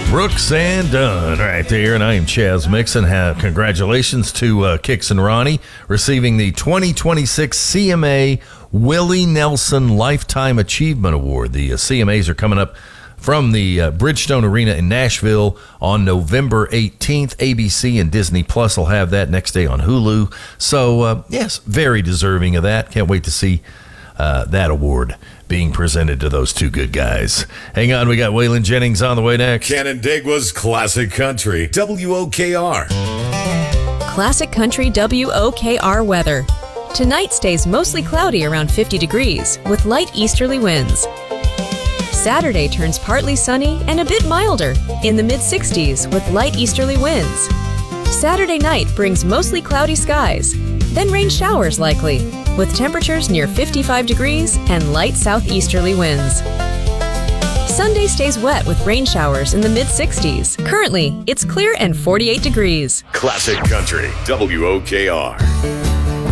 Brooks and Dunn right there, and I am Chaz Mixon. Congratulations to Kix and Ronnie receiving the 2026 CMA Willie Nelson Lifetime Achievement Award. The CMAs are coming up from the Bridgestone Arena in Nashville on November 18th. ABC and Disney Plus will have that next day on Hulu. So, yes, very deserving of that. Can't wait to see that award being presented to those two good guys. Hang on, we got Waylon Jennings on the way next. Canandaigua's Classic Country, WOKR. Classic Country WOKR weather. Tonight stays mostly cloudy around 50 degrees with light easterly winds. Saturday turns partly sunny and a bit milder in the mid-60s with light easterly winds. Saturday night brings mostly cloudy skies, then rain showers likely, with temperatures near 55 degrees and light southeasterly winds. Sunday stays wet with rain showers in the mid-60s. Currently, it's clear and 48 degrees. Classic Country, WOKR.